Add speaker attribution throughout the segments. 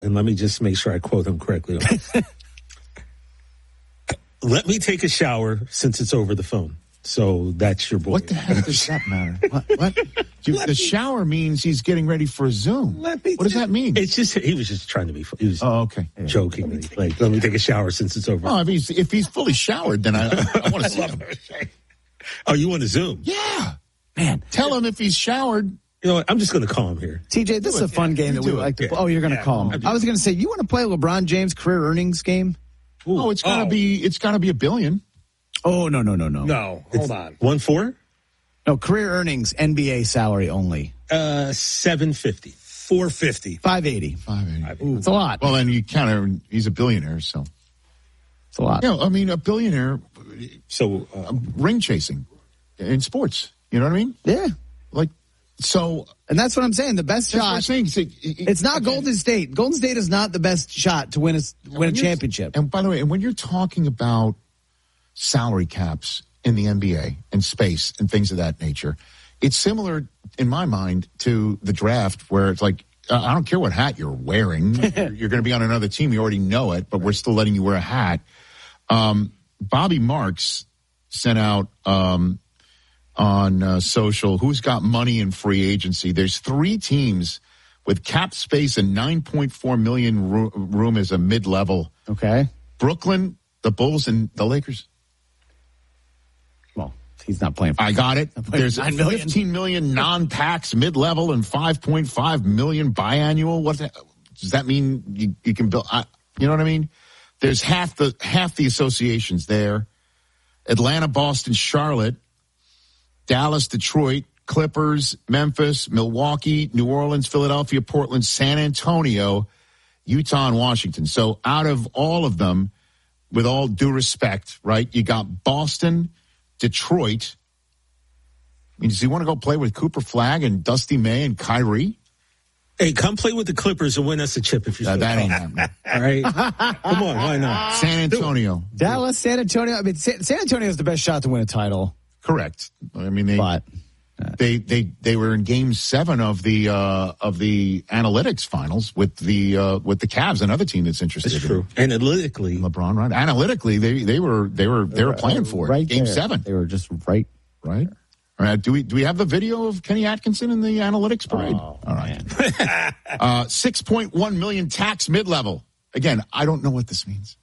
Speaker 1: and let me just make sure I quote him correctly. Let me take a shower since it's over the phone. So that's your boy.
Speaker 2: What the heck does that matter? What? The shower means he's getting ready for a Zoom. What does that mean?
Speaker 1: It's just he was just trying to be. He was
Speaker 2: okay.
Speaker 1: Joking. Like, let me take a shower since it's over.
Speaker 2: Oh, if he's fully showered, then I want to see him.
Speaker 1: Oh, you want to Zoom?
Speaker 2: Yeah, man. Tell him if he's showered.
Speaker 1: You know what? I'm just going to call him here.
Speaker 3: TJ, this is a fun game that we like to play. Oh, you're going to call him. I was going to say, you want to play LeBron James career earnings game?
Speaker 2: Ooh. It's got to be $1 billion.
Speaker 3: Oh, no.
Speaker 4: No, hold on.
Speaker 1: 1-4?
Speaker 3: No, career earnings, NBA salary only.
Speaker 1: 750.
Speaker 4: 450.
Speaker 3: 580.
Speaker 2: 580.
Speaker 3: It's a lot.
Speaker 2: Well, then he's a billionaire, so.
Speaker 3: It's a lot.
Speaker 2: Yeah, I mean, a billionaire,
Speaker 1: so
Speaker 2: ring chasing in sports. You know what I mean?
Speaker 3: Yeah.
Speaker 2: So.
Speaker 3: And that's what I'm saying. The best shot. It's not Golden State. Golden State is not the best shot to win a championship.
Speaker 2: And by the way, and when you're talking about salary caps in the NBA and space and things of that nature, it's similar in my mind to the draft where it's like, I don't care what hat you're wearing. You're going to be on another team. You already know it, but we're still letting you wear a hat. Bobby Marks sent out on social, who's got money in free agency. There's 3 teams with cap space and $9.4 million room as a mid-level.
Speaker 3: Okay.
Speaker 2: Brooklyn, the Bulls, and the Lakers.
Speaker 3: Well, he's not playing.
Speaker 2: I got it. There's $15 million non-tax mid-level and $5.5 million biannual. What does that mean? You can build. You know what I mean? There's half the associations there. Atlanta, Boston, Charlotte, Dallas, Detroit, Clippers, Memphis, Milwaukee, New Orleans, Philadelphia, Portland, San Antonio, Utah, and Washington. So out of all of them, with all due respect, right, you got Boston, Detroit. I mean, does he want to go play with Cooper Flagg and Dusty May and Kyrie?
Speaker 1: Hey, come play with the Clippers and win us a chip if you're
Speaker 2: that ain't happening.
Speaker 1: All right? Come on, why not?
Speaker 2: San Antonio.
Speaker 3: Dallas, San Antonio. I mean, San Antonio is the best shot to win a title.
Speaker 2: Correct. I mean, they were in Game 7 of the analytics finals with the Cavs, another team that's interested.
Speaker 1: That's true. Analytically,
Speaker 2: LeBron, right? Analytically, they were playing for it.
Speaker 3: Right
Speaker 2: Game
Speaker 3: there.
Speaker 2: 7.
Speaker 3: They were just right.
Speaker 2: All right. Do we have the video of Kenny Atkinson in the analytics parade?
Speaker 3: Oh,
Speaker 2: all right. 6.1 million tax mid-level. Again, I don't know what this means.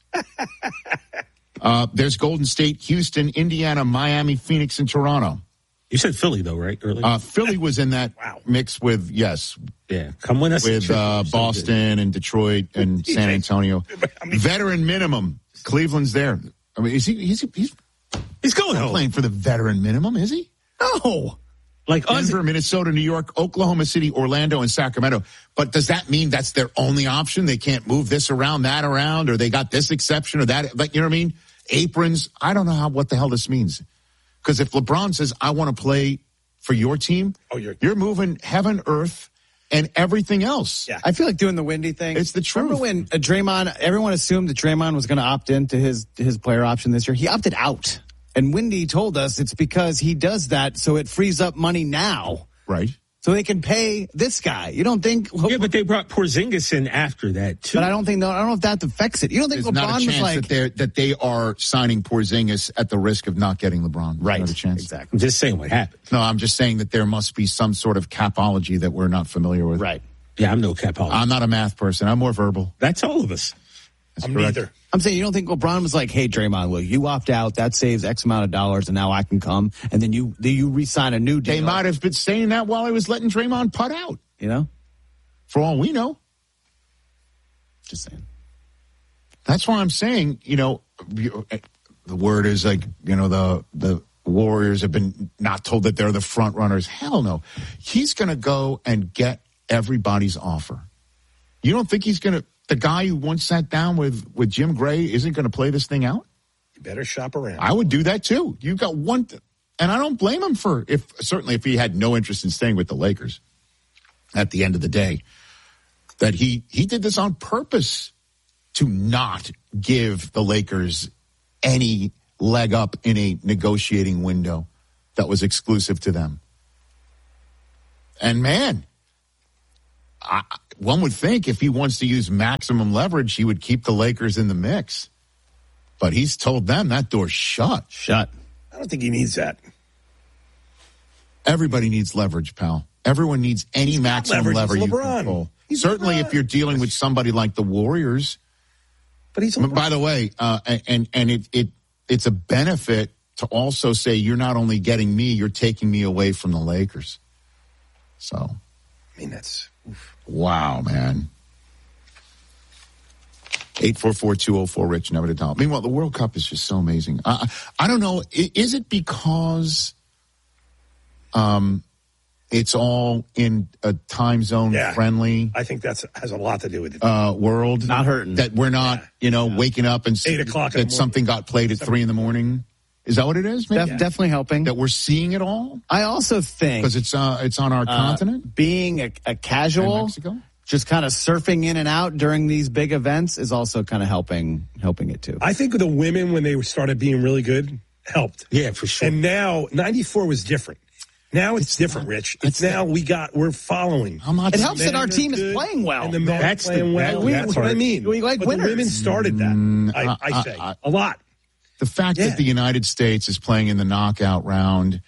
Speaker 2: There's Golden State, Houston, Indiana, Miami, Phoenix, and Toronto.
Speaker 1: You said Philly, though, right? Earlier?
Speaker 2: Philly was in that mix with,
Speaker 1: Yeah, come win us
Speaker 2: with Boston and Detroit and San Antonio. Veteran minimum. Cleveland's there. I mean, he's
Speaker 1: going home.
Speaker 2: Playing for the veteran minimum, is he?
Speaker 3: No.
Speaker 1: Like
Speaker 2: Denver, Minnesota, New York, Oklahoma City, Orlando, and Sacramento. But does that mean that's their only option? They can't move this around, that around, or they got this exception or that? Like, you know what I mean? Aprons. I don't know what the hell this means. Because if LeBron says, I want to play for your team, you're moving heaven, earth, and everything else.
Speaker 3: Yeah. I feel like doing the windy thing.
Speaker 2: It's the truth.
Speaker 3: Remember when Draymond, everyone assumed that Draymond was going to opt into his player option this year? He opted out. And Windy told us it's because he does that so it frees up money now.
Speaker 2: Right.
Speaker 3: So they can pay this guy. You don't think?
Speaker 1: Yeah, but they brought Porzingis in after that too.
Speaker 3: But I don't know if that affects it. You don't think
Speaker 2: There's
Speaker 3: LeBron
Speaker 2: not a chance
Speaker 3: was like
Speaker 2: that they are signing Porzingis at the risk of not getting LeBron?
Speaker 3: Right.
Speaker 2: Not a chance.
Speaker 3: Exactly.
Speaker 1: I'm just saying what happened.
Speaker 2: No, I'm just saying that there must be some sort of capology that we're not familiar with.
Speaker 3: Right.
Speaker 1: Yeah, I'm no capologist.
Speaker 2: I'm not a math person. I'm more verbal.
Speaker 1: That's all of us.
Speaker 4: I'm neither.
Speaker 3: I'm saying you don't think LeBron was like, hey, Draymond, look, you opt out. That saves X amount of dollars, and now I can come. And then you re-sign a new deal.
Speaker 2: They might have been saying that while I was letting Draymond putt out.
Speaker 3: You know?
Speaker 2: For all we know.
Speaker 3: Just saying.
Speaker 2: That's why I'm saying, the word is like, the Warriors have been not told that they're the front runners. Hell no. He's going to go and get everybody's offer. You don't think he's going to... The guy who once sat down with Jim Gray isn't going to play this thing out?
Speaker 4: You better shop around.
Speaker 2: I would do that too. You've got one, and I don't blame him certainly if he had no interest in staying with the Lakers at the end of the day, that he did this on purpose to not give the Lakers any leg up in a negotiating window that was exclusive to them. And man, one would think if he wants to use maximum leverage, he would keep the Lakers in the mix. But he's told them that door's shut.
Speaker 3: Shut.
Speaker 4: I don't think he needs that.
Speaker 2: Everybody needs leverage, pal. Everyone needs any maximum leverage you control. Certainly if you're dealing with somebody like the Warriors.
Speaker 4: But he's
Speaker 2: by the way, it's a benefit to also say you're not only getting me, you're taking me away from the Lakers. So,
Speaker 4: I mean, that's... Oof.
Speaker 2: Wow, man. 844-204-RICH, never to dial. Meanwhile, the World Cup is just so amazing. I don't know. Is it because it's all in a time zone friendly?
Speaker 4: I think that has a lot to do with it.
Speaker 2: World.
Speaker 3: Not hurting.
Speaker 2: That we're not, waking up and
Speaker 4: 8 o'clock
Speaker 2: that something got played at 3 a.m. Is that what it is?
Speaker 3: Definitely helping.
Speaker 2: That we're seeing it all?
Speaker 3: I also think...
Speaker 2: Because it's on our continent?
Speaker 3: Being a casual...
Speaker 2: Mexico?
Speaker 3: Just kind of surfing in and out during these big events is also kind of helping it too.
Speaker 4: I think the women, when they started being really good, helped.
Speaker 1: Yeah, for sure.
Speaker 4: And now, 94 was different. Now it's different, Rich. It's now we're following.
Speaker 3: It helps that our team is playing well.
Speaker 4: And the men are playing well. That's what I mean.
Speaker 3: We like
Speaker 4: but
Speaker 3: winners.
Speaker 4: The women started that, I say, a lot.
Speaker 2: The fact that the United States is playing in the knockout round,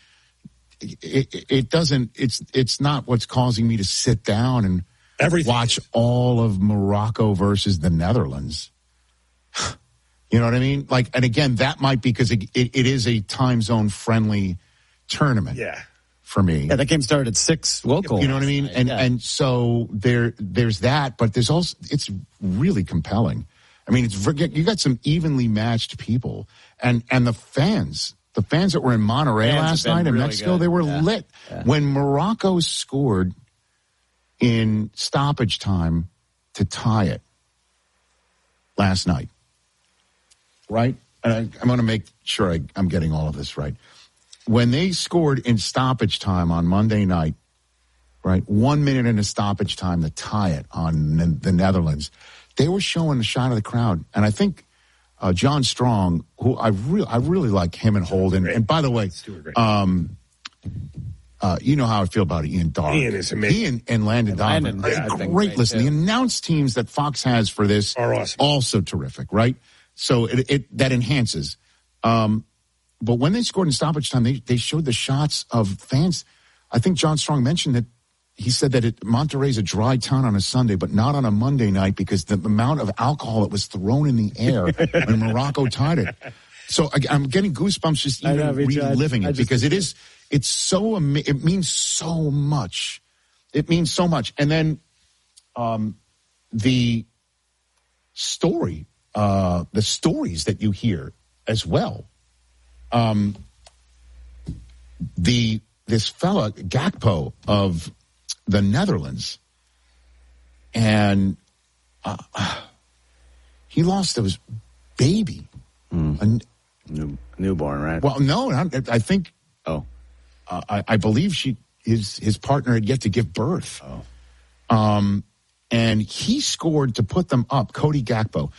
Speaker 2: it's not what's causing me to sit down and watch all of Morocco versus the Netherlands. You know what I mean? And again, that might be because it is a time zone friendly tournament.
Speaker 4: Yeah.
Speaker 2: For me.
Speaker 3: Yeah, that game started at 6 local.
Speaker 2: You know what I mean? And so there's that, but there's also, it's really compelling. I mean, you got some evenly matched people and the fans that were in Monterrey last night in Mexico, they were lit. Yeah. When Morocco scored in stoppage time to tie it last night, right? And I'm going to make sure I'm getting all of this right. When they scored in stoppage time on Monday night, right, 1 minute into stoppage time to tie it on the Netherlands, they were showing a shot of the crowd. And I think John Strong, who I really like him and Holden. And by the way, you know how I feel about Ian Dark.
Speaker 4: Ian is amazing.
Speaker 2: Ian and Landon Donovan are great. Listen, the announce teams that Fox has for this
Speaker 4: are awesome.
Speaker 2: Also terrific, right? So that enhances. But when they scored in stoppage time, they showed the shots of fans. I think John Strong mentioned that he said that Monterrey's a dry town on a Sunday, but not on a Monday night because the amount of alcohol that was thrown in the air when Morocco tied it. So I'm getting goosebumps just even reliving it because it means so much. It means so much. And then the stories that you hear as well. This fella Gakpo of the Netherlands, and he lost his baby,
Speaker 3: newborn, right?
Speaker 2: Well, no, I think.
Speaker 3: Oh,
Speaker 2: I believe his partner had yet to give birth.
Speaker 3: Oh,
Speaker 2: and he scored to put them up. Cody Gakpo,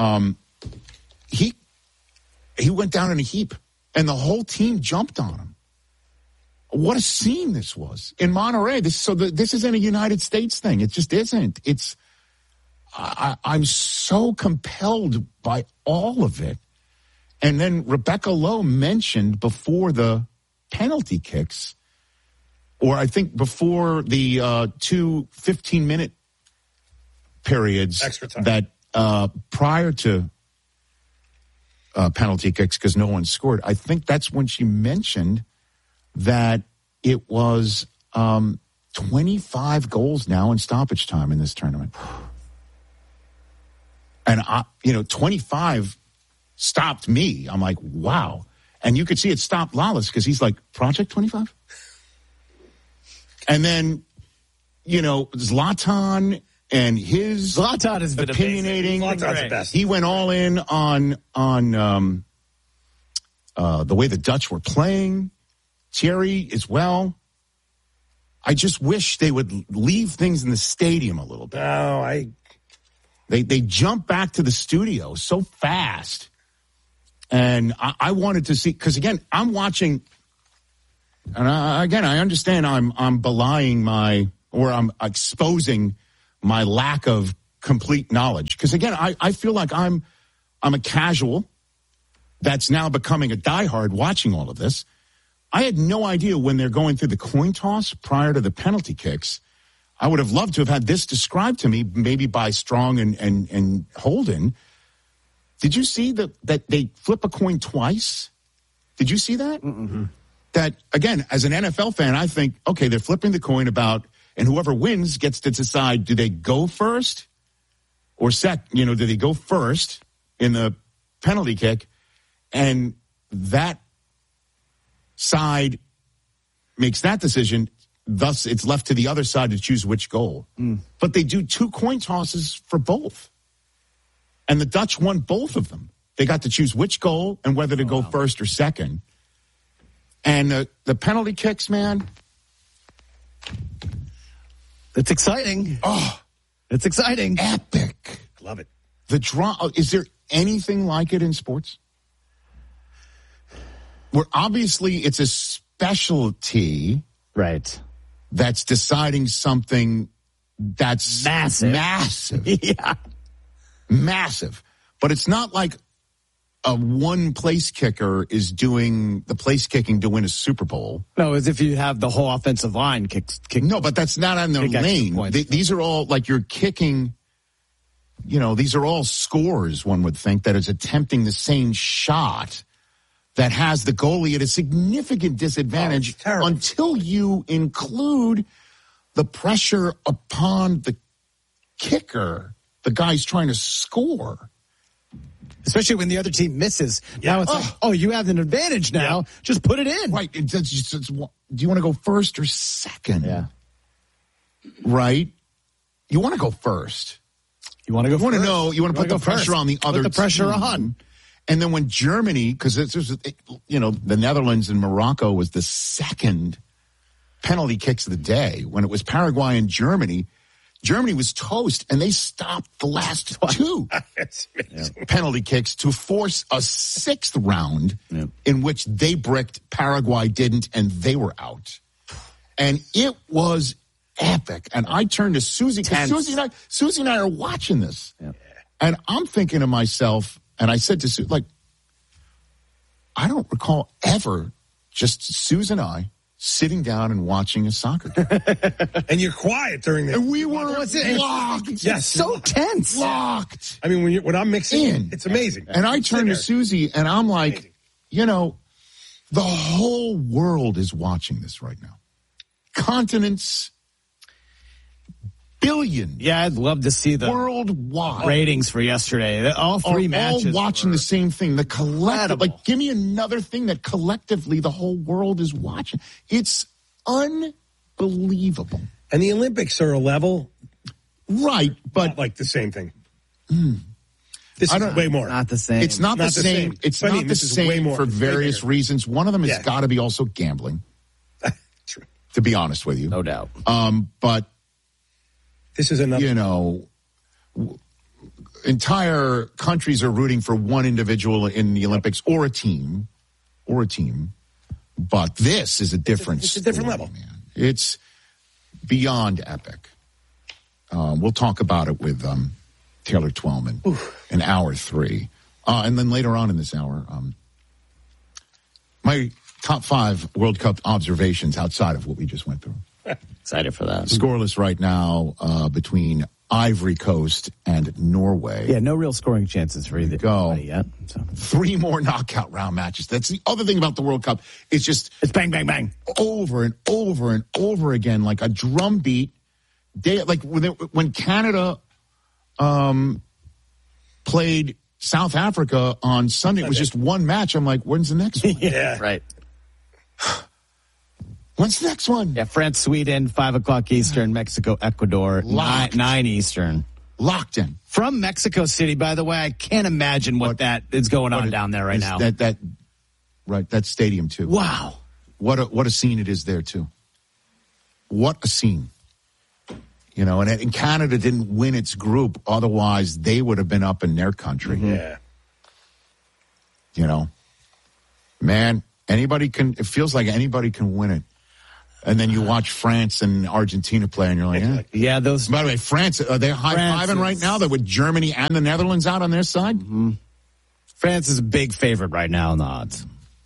Speaker 2: he went down in a heap. And the whole team jumped on him. What a scene this was in Monterrey. This isn't a United States thing. It just isn't. I'm so compelled by all of it. And then Rebecca Lowe mentioned before the penalty kicks, or I think before the 2 15-minute periods
Speaker 4: extra time.
Speaker 2: That prior to penalty kicks because no one scored. I think that's when she mentioned that it was 25 goals now in stoppage time in this tournament. And 25 stopped me. I'm like, wow. And you could see it stopped Lawless because he's like, Project 25? And then, Zlatan and his
Speaker 3: Zlatan has been
Speaker 2: opinionating.
Speaker 4: Zlatan's the best.
Speaker 2: He went all in on the way the Dutch were playing. Thierry as well. I just wish they would leave things in the stadium a little bit.
Speaker 4: No,
Speaker 2: They jump back to the studio so fast. And I wanted to see, because again, I'm watching, and I understand I'm belying I'm exposing my lack of complete knowledge. Because again, I feel like I'm a casual that's now becoming a diehard watching all of this. I had no idea when they're going through the coin toss prior to the penalty kicks. I would have loved to have had this described to me, maybe by Strong and Holden. Did you see that they flip a coin twice? Did you see that?
Speaker 3: Mm-hmm.
Speaker 2: That, again, as an NFL fan, I think, okay, they're flipping the coin about, and whoever wins gets to decide, do they go first or do they go first in the penalty kick? And that side makes that decision. Thus, it's left to the other side to choose which goal. But they do 2 coin tosses for both. And the Dutch won both of them. They got to choose which goal and whether to go first or second. And the penalty kicks, man.
Speaker 3: It's exciting.
Speaker 2: Oh,
Speaker 3: it's exciting.
Speaker 2: Epic.
Speaker 4: Love it.
Speaker 2: The draw. Is there anything like it in sports? Where obviously it's a specialty.
Speaker 3: Right.
Speaker 2: That's deciding something that's massive.
Speaker 3: Yeah.
Speaker 2: Massive. But it's not like a one place kicker is doing the place kicking to win a Super Bowl.
Speaker 3: No, as if you have the whole offensive line kick.
Speaker 2: No, but that's not on their lane. These are all like you're kicking, these are all scores, one would think, that is attempting the same shot that has the goalie at a significant disadvantage until you include the pressure upon the kicker, the guy's trying to score.
Speaker 3: Especially when the other team misses. Yeah. Now it's like, you have an advantage now. Yeah. Just put it in.
Speaker 2: Right. Do you want to go first or second?
Speaker 3: Yeah.
Speaker 2: Right? You want to go first.
Speaker 3: You want to go first.
Speaker 2: You want to put the pressure on the other team.
Speaker 3: Put the pressure on.
Speaker 2: And then when Germany, because the Netherlands and Morocco was the second penalty kicks of the day. When it was Paraguay and Germany was toast, and they stopped the last 2 penalty kicks to force a 6th round in which they bricked, Paraguay didn't, and they were out. And it was epic. And I turned to Susie, because Susie and I are watching this. Yeah. And I'm thinking to myself, and I said to Sue, I don't recall ever just Suze and I sitting down and watching a soccer game.
Speaker 4: And you're quiet during the...
Speaker 2: And we were locked.
Speaker 3: Yes, so tense.
Speaker 2: Locked.
Speaker 4: I mean, when I'm mixing in, it's amazing.
Speaker 2: And I turned to Susie, and I'm like, the whole world is watching this right now. Continents... billions.
Speaker 3: Yeah, I'd love to see the
Speaker 2: worldwide
Speaker 3: ratings for yesterday. All 3 matches.
Speaker 2: All watching the same thing. The collective. Give me another thing that collectively the whole world is watching. It's unbelievable.
Speaker 4: And the Olympics are a level.
Speaker 2: Right, but.
Speaker 4: Not like the same thing. This is way more.
Speaker 3: Not the same.
Speaker 2: It's not the same. It's not the same for various reasons. One of them has got to be also gambling.
Speaker 4: True.
Speaker 2: To be honest with you.
Speaker 3: No doubt.
Speaker 2: But.
Speaker 4: This is another.
Speaker 2: Entire countries are rooting for one individual in the Olympics or a team. But this is a different
Speaker 4: It's a different level.
Speaker 2: Man. It's beyond epic. We'll talk about it with Taylor Twellman in hour 3. And then later on in this hour, my top 5 World Cup observations outside of what we just went through.
Speaker 3: Excited for that.
Speaker 2: Scoreless right now between Ivory Coast and Norway.
Speaker 3: Yeah, no real scoring chances for either yet. So.
Speaker 2: 3 more knockout round matches. That's the other thing about the World Cup. It's
Speaker 3: bang, bang, bang.
Speaker 2: Over and over and over again, like a drum beat. Like when Canada played South Africa on Sunday, it was just one match. I'm like, when's the next one?
Speaker 3: Yeah, right.
Speaker 2: When's the next one?
Speaker 3: Yeah, France, Sweden, 5:00 Eastern, Mexico, Ecuador, 9 Eastern.
Speaker 2: Locked in.
Speaker 3: From Mexico City, by the way, I can't imagine what that is going on down there right now.
Speaker 2: That stadium too.
Speaker 3: Wow.
Speaker 2: What a scene it is there too. What a scene. And Canada didn't win its group, otherwise they would have been up in their country.
Speaker 4: Yeah.
Speaker 2: Man, it feels like anybody can win it. And then you watch France and Argentina play, and you're like, eh.
Speaker 3: Yeah, those.
Speaker 2: By the way, France, are they high-fiving right now? They're with Germany and the Netherlands out on their side?
Speaker 3: Mm-hmm. France is a big favorite right now in the odds.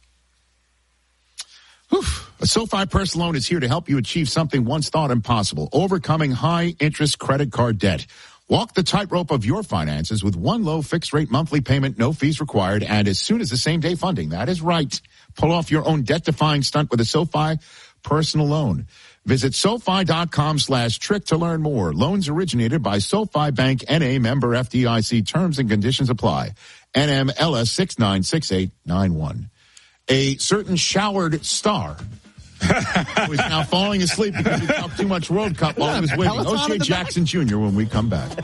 Speaker 2: A SoFi personal loan is here to help you achieve something once thought impossible, overcoming high-interest credit card debt. Walk the tightrope of your finances with one low fixed-rate monthly payment, no fees required, and as soon as the same-day funding. That is right. Pull off your own debt-defying stunt with a SoFi personal loan. Visit SoFi.com/trick to learn more. Loans originated by SoFi Bank N.A. member FDIC. Terms and conditions apply. NMLS 696891. A certain showered star who is now falling asleep because he talked too much World Cup while he was waiting. O'Shea Jackson Jr. when we come back.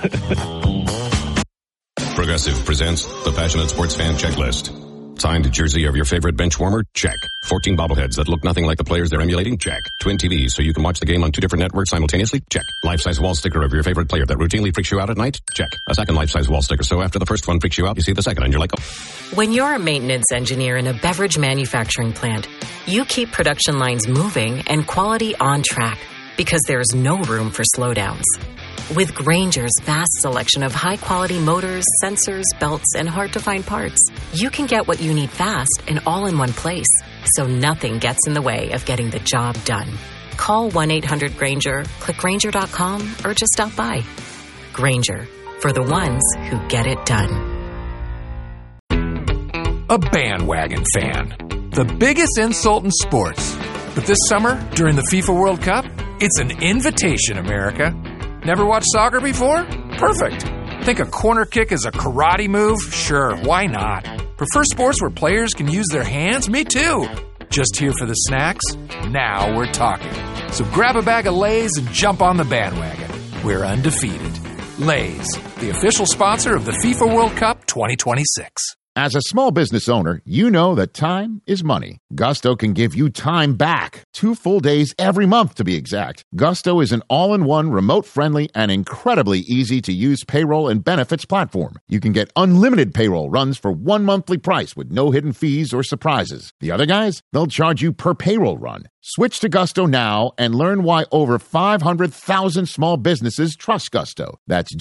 Speaker 5: Progressive presents the Passionate Sports Fan Checklist. Signed jersey of your favorite bench warmer? Check. 14 bobbleheads that look nothing like the players they're emulating? Check. Twin TVs so you can watch the game on 2 different networks simultaneously? Check. Life-size wall sticker of your favorite player that routinely freaks you out at night? Check. A second life-size wall sticker so after the first one freaks you out, you see the second and you're like, oh.
Speaker 6: When you're a maintenance engineer in a beverage manufacturing plant, you keep production lines moving and quality on track because there's no room for slowdowns. With Grainger's vast selection of high-quality motors, sensors, belts, and hard-to-find parts, you can get what you need fast and all in one place, so nothing gets in the way of getting the job done. Call 1-800-GRAINGER, click Grainger.com, or just stop by. Grainger, for the ones who get it done.
Speaker 7: A bandwagon fan. The biggest insult in sports. But this summer, during the FIFA World Cup, it's an invitation, America. Never watched soccer before? Perfect. Think a corner kick is a karate move? Sure, why not? Prefer sports where players can use their hands? Me too. Just here for the snacks? Now we're talking. So grab a bag of Lay's and jump on the bandwagon. We're undefeated. Lay's, the official sponsor of the FIFA World Cup 2026.
Speaker 2: As a small business owner, you know that time is money. Gusto can give you time back. 2 full days every month, to be exact. Gusto is an all-in-one, remote-friendly, and incredibly easy-to-use payroll and benefits platform. You can get unlimited payroll runs for one monthly price with no hidden fees or surprises. The other guys, they'll charge you per payroll run. Switch to Gusto now and learn why over 500,000 small businesses trust Gusto. That's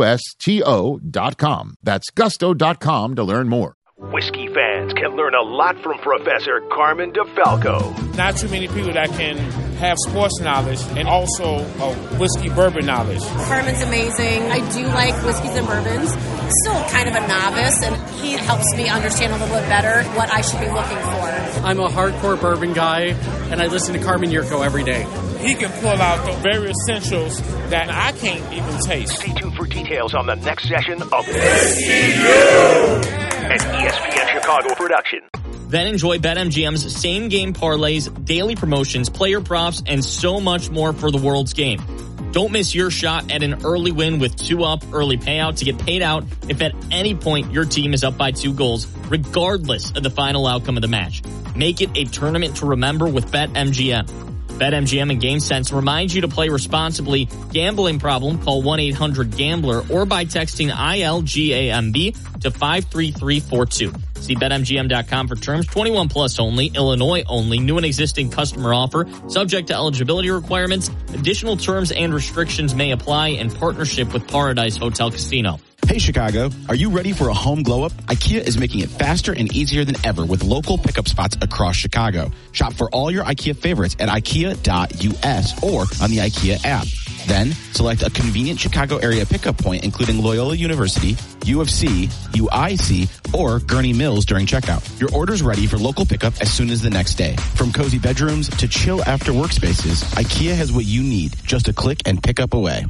Speaker 2: GUSTO.com. That's Gusto.com to learn more.
Speaker 8: Whiskey fans can learn a lot from Professor Carmen DeFalco.
Speaker 9: Not too many people that can have sports knowledge and also whiskey bourbon knowledge.
Speaker 10: Carmen's amazing. I do like whiskeys and bourbons. Still kind of a novice, and he helps me understand a little bit better what I should be looking for.
Speaker 11: I'm a hardcore bourbon guy, and I listen to Carmen Yurko every day.
Speaker 9: He can pull out the very essentials that I can't even taste.
Speaker 8: Stay tuned for details on the next session of
Speaker 12: Whiskey
Speaker 8: an ESPN Chicago production.
Speaker 13: Then enjoy BetMGM's same-game parlays, daily promotions, player props, and so much more for the world's game. Don't miss your shot at an early win with 2-up early payout to get paid out if at any point your team is up by 2 goals, regardless of the final outcome of the match. Make it a tournament to remember with BetMGM. BetMGM and GameSense remind you to play responsibly. Gambling problem? Call 1-800-GAMBLER or by texting ILGAMB to 53342. See BetMGM.com for terms. 21 plus only. Illinois only. New and existing customer offer. Subject to eligibility requirements. Additional terms and restrictions may apply in partnership with Paradise Hotel Casino.
Speaker 14: Hey Chicago, are you ready for a home glow up? IKEA is making it faster and easier than ever with local pickup spots across Chicago. Shop for all your IKEA favorites at IKEA.us or on the IKEA app. Then select a convenient Chicago area pickup point including Loyola University, UFC, UIC, or Gurney Mills during checkout. Your order's ready for local pickup as soon as the next day. From cozy bedrooms to chill after workspaces, IKEA has what you need. Just a click and pick up away.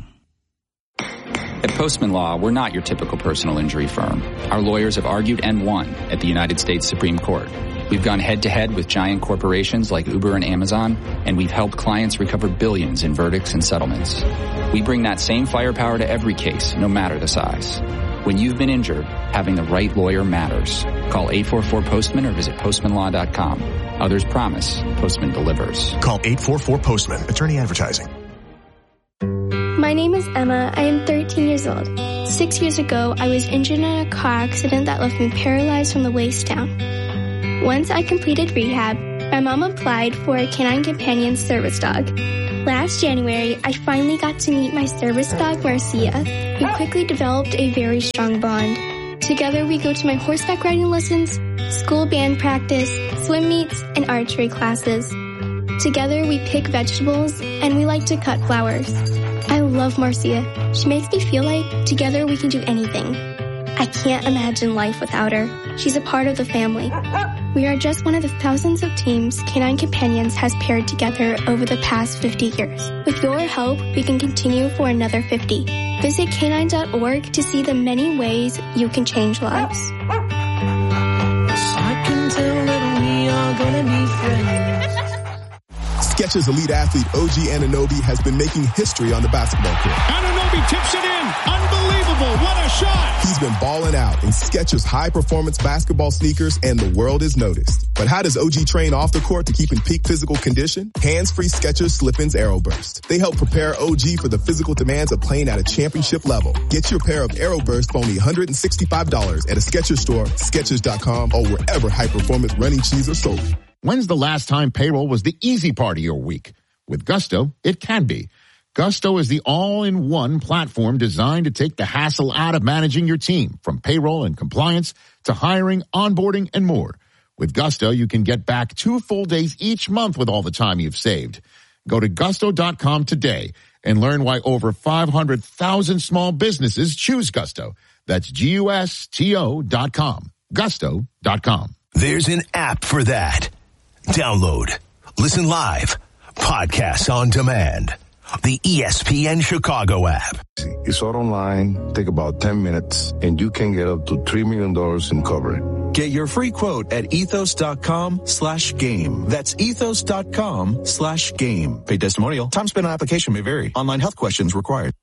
Speaker 15: At Postman Law, we're not your typical personal injury firm. Our lawyers have argued and won at the United States Supreme Court. We've gone head-to-head with giant corporations like Uber and Amazon, and we've helped clients recover billions in verdicts and settlements. We bring that same firepower to every case, no matter the size. When you've been injured, having the right lawyer matters. Call 844-POSTMAN or visit postmanlaw.com. Others promise, Postman delivers.
Speaker 16: Call 844-POSTMAN. Attorney Advertising.
Speaker 17: My name is Emma. I am 13 years old. 6 years ago, I was injured in a car accident that left me paralyzed from the waist down. Once I completed rehab, My mom applied for a Canine Companion service dog. Last January, I finally got to meet my service dog, Marcia. We quickly developed a very strong bond. Together, we go to my horseback riding lessons, school band practice, swim meets, and archery classes. Together, we pick vegetables, and we like to cut flowers. I love Marcia. She makes me feel like together we can do anything. I can't imagine life without her. She's a part of the family. We are just one of the thousands of teams Canine Companions has paired together over the past 50 years. With your help, we can continue for another 50. Visit canine.org to see the many ways you can change lives.
Speaker 12: I can tell that we are gonna be friends.
Speaker 18: Skechers elite athlete OG Anunoby has been making history on the basketball court.
Speaker 19: Anunoby tips it in. Unbelievable. What a shot.
Speaker 18: He's been balling out in Skechers high-performance basketball sneakers, and the world has noticed. But how does OG train off the court to keep in peak physical condition? Hands-free Skechers Slip-ins Aeroburst. They help prepare OG for the physical demands of playing at a championship level. Get your pair of Aeroburst for only $165 at a Skechers store, Skechers.com, or wherever high-performance running shoes are sold.
Speaker 2: When's the last time payroll was the easy part of your week? With Gusto, it can be. Gusto is the all-in-one platform designed to take the hassle out of managing your team, from payroll and compliance to hiring, onboarding, and more. With Gusto, you can get back 2 full days each month with all the time you've saved. Go to gusto.com today and learn why over 500,000 small businesses choose Gusto. That's GUSTO.com. Gusto.com.
Speaker 20: There's an app for that. Download, listen live, podcasts on demand. The ESPN Chicago app.
Speaker 21: It's all online, take about 10 minutes, and you can get up to $3 million in coverage.
Speaker 22: Get your free quote at ethos.com/game. That's ethos.com/game. Paid testimonial. Time spent on application may vary. Online health questions required.